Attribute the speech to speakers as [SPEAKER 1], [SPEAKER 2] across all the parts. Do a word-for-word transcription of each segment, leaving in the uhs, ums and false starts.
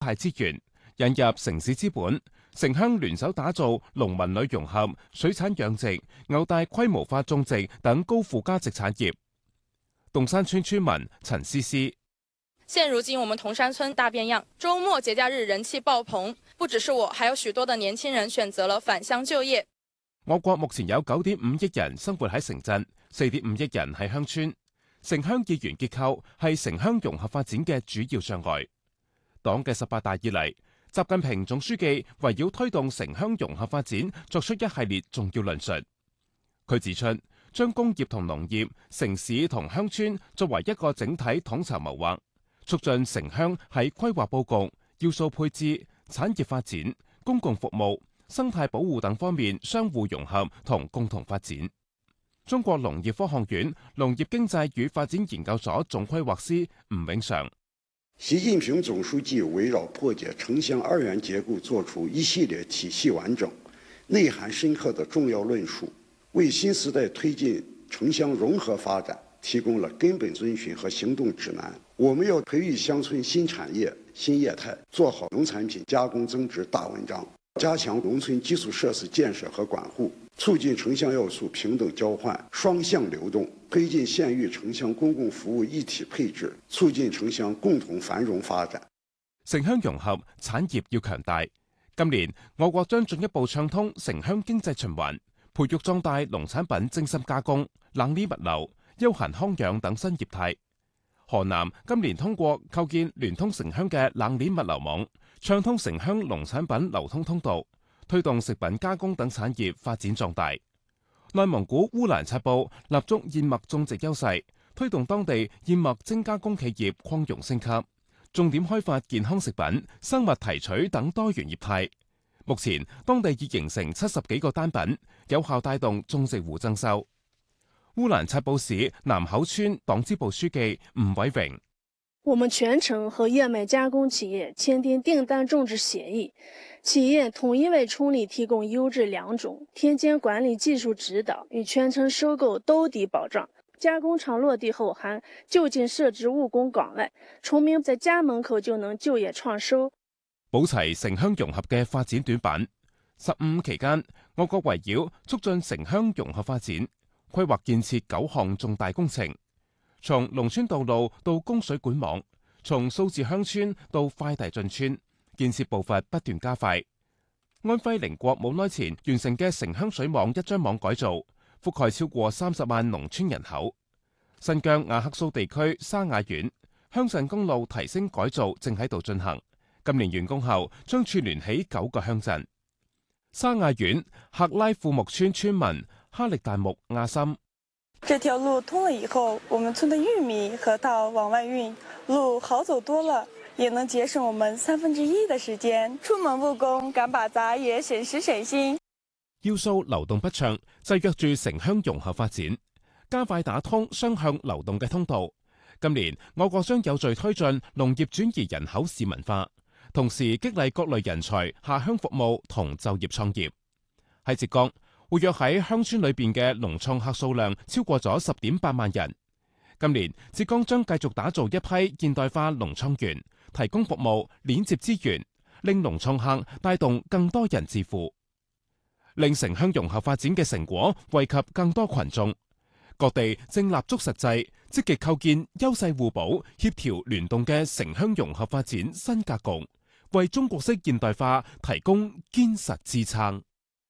[SPEAKER 1] 派資源，引入城市資本，城鄉聯手打造農民旅融合、水產養殖、牛大規模化種植等高附加值產業。洞山村村民陳思思：
[SPEAKER 2] 現如今我們洞山村大變樣，周末節假日人氣爆棚，不只是我，還有許多的年輕人選擇了返鄉就業。
[SPEAKER 1] 我國目前有九點五億人生活喺城鎮，四點五億人喺鄉村。城鄉議員結構係城鄉融合發展嘅主要障礙。黨嘅十八大以嚟，習近平總書記圍繞推動城鄉融合發展作出一系列重要論述。佢指出，將工業同農業、城市同鄉村作為一個整體統籌謀劃，促進城鄉喺規劃佈局、要素配置、產業發展、公共服務、生態保護等方面相互融合同共同發展。中國農業科學院農業經濟與發展研究所總規劃師吳永常：
[SPEAKER 3] 習近平總書記圍繞破解城鄉二元結構作出一系列體系完整、內涵深刻的重要論述，為新時代推進城鄉融合發展提供了根本遵循和行動指南。我們要培育鄉村新產業、新業態，做好農產品加工增值大文章，加強農村基礎設施建設和管護，促進城鄉要素平等交換、雙向流動，推進縣域城鄉公共服務一體配置，促進城鄉共同繁榮發展。
[SPEAKER 1] 城鄉融合產業要強大。今年我國將進一步暢通城鄉經濟循環，培育壯大農產品精深加工、冷鏈物流、休閒康養等新業態。河南今年通過構建聯通城鄉嘅冷鏈物流網，暢通城鄉農產品流通通道，推動食品加工等產業發展壯大。內蒙古烏蘭察布立足燕麥種植優勢，推動當地燕麥精加工企業擴容升級，重點開發健康食品、生物提取等多元業態。目前當地已形成七十幾個單品，有效帶動種植戶增收。烏蘭察布市南口村黨支部書記吳偉榮：
[SPEAKER 4] 我們全程和燕麥加工企業簽訂訂單種植協議，企業統一為村裏提供優質良種、田間管理技術指導與全程收購兜底保障。加工廠落地後，還就近設置務工崗位，村民在家門口就能就業創收。
[SPEAKER 1] 補齊城鄉融合嘅發展短板。十五期間，我國圍繞促進城鄉融合發展，規劃建設九項重大工程，從農村道路到供水管網，從數字鄉村到快遞進村，建設步伐不斷加快。安徽寧國冇耐前完成嘅城鄉水網一張網改造，覆蓋超過三十萬農村人口。新疆雅克蘇地區沙雅縣鄉鎮公路提升改造正喺度進行，今年完工後將串聯起九個鄉鎮。沙雅縣赫拉庫木村村民哈力達木亞森：
[SPEAKER 5] 這條路通了以後，我們村的玉米、核桃往外運，路好走多了，也能節省我們三分之一的時間。出門務工趕把雜也省時省心。
[SPEAKER 1] 要素流動不暢，制約住城鄉融合發展，加快打通雙向流動嘅通道。今年我國將有序推進農業轉移人口市民化，同時激勵各類人才下鄉服務同就業創業。喺浙江，活躍喺鄉村裏邊嘅農創客數量超過咗十點八萬人。今年浙江將繼續打造一批現代化農創園，提供服務，鏈接資源，令農創客帶動更多人致富，令城鄉融合發展嘅成果惠及更多群眾。各地正立足實際，積極構建優勢互補、協調聯動嘅城鄉融合發展新格局，為中國式現代化提供堅實支撐。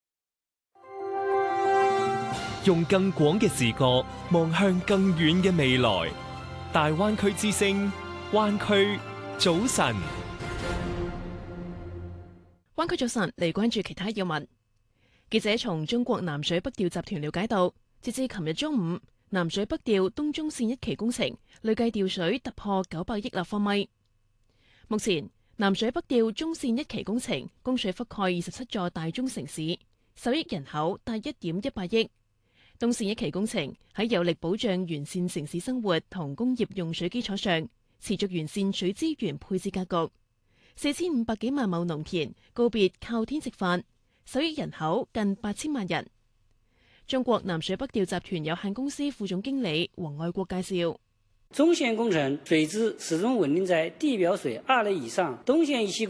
[SPEAKER 6] 用更廣嘅視角望向更遠嘅未來。大灣區之聲，灣區早晨。
[SPEAKER 7] 灣區早晨，嚟關注其他要聞。記者從中國南水北調集團了解到，截至琴日中午，南水北調東中線一期工程累計調水突破九百億立方米。目前，南水北調中線一期工程供水覆蓋二十七座大中城市，受益人口達一點一八億。東線一期工程喺有力保障完善城市生活同工業用水基礎上，持續完善水資源配置格局。四千五百幾萬畝農田告別靠天食飯，受益人口近八千萬人。中國南水北調集團有限公司副總經理黃愛國介紹，
[SPEAKER 8] 中线工程水质始终稳定在地表水二厘以上，东线一期